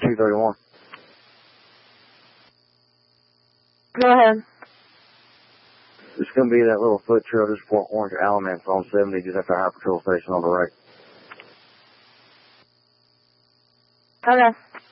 231. Go ahead. It's going to be that little foot trail just before Orange Alamance on 70, just after our patrol station on the right. Okay.